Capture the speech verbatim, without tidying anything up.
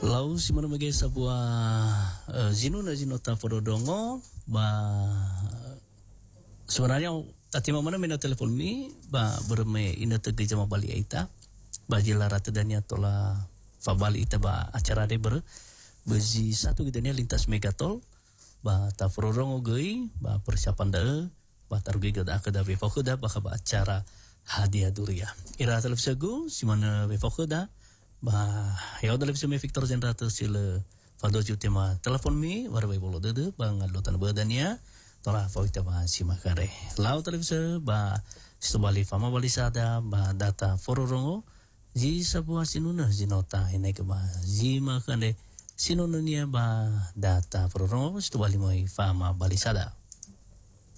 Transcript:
Lau si mana magi sebuah uh, zinu na zinota porodongo ba sebenarnya tati mana mina telepon mi ba berme ina tegi jama bali aita ba jila rata dania tola fabali ita ba acara de ber bezi satu gidania lintas megatol ba ta porodongo gei ba persiapan da ba targi gada akada be fokuda ba ba acara hadiah duria ira televisigu si mana be fokuda ba ya udah lebih semi Victor Generator sila fado juti ma telepon mi warbai bolo dede bang adotan badannya tola fauita ba si makare lau televisi ba sebali fama bali sada ba data fororongo ji sebuah sinuna jinota ini ke ba ji makande sinunnya ba data fororongo sebali mai fama bali sada